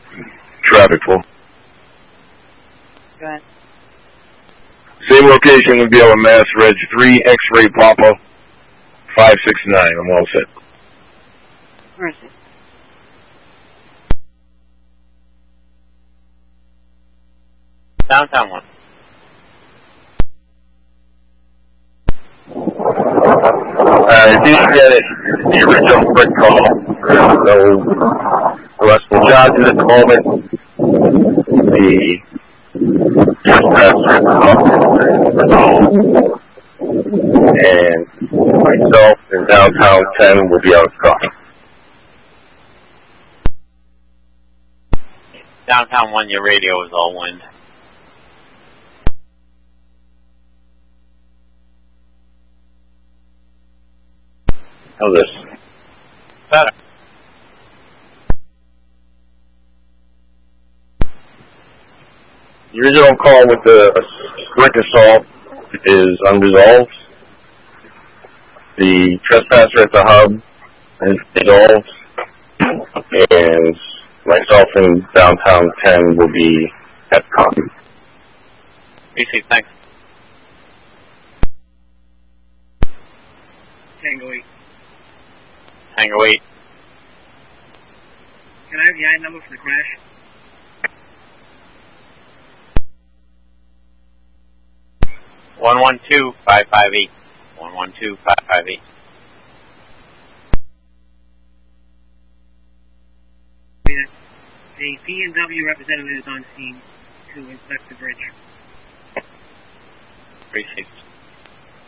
Traffic flow. Go ahead. Same location would be LMS, Reg 3, X-Ray Papa, 569. I'm all set. Where is it? Downtown 1. I didn't get it. The original quick call. No arrestable charges at the moment. The trespasser at the hospital. And myself in downtown 10 will be out of coffee. Downtown 1, your radio is all wind. How's this? Better. The original call with the brick assault is unresolved. The trespasser at the hub is resolved. And myself in downtown 10 will be at the coffee. BC, thanks. Tango 8. Tango 8. Can I have the I number for the crash? One 112-558. 112-558. A P&W representative is on scene to inspect the bridge. 360.